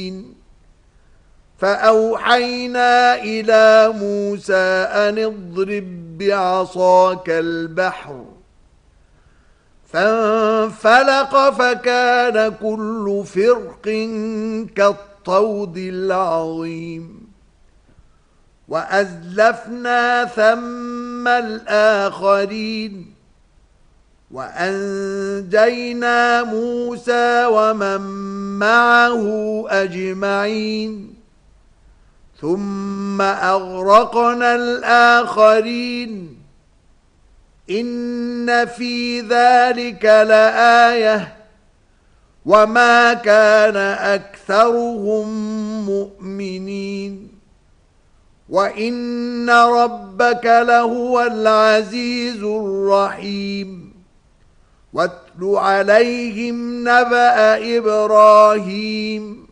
مبين فأوحينا إلى موسى أن اضرب بعصاك البحر فانفلق فكان كل فرق كالطود العظيم وأزلفنا ثم الآخرين وأنجينا موسى ومن معه أجمعين ثم أغرقنا الآخرين إن في ذلك لآية وما كان أكثرهم مؤمنين وإن ربك لهو العزيز الرحيم واتل عليهم نبأ إبراهيم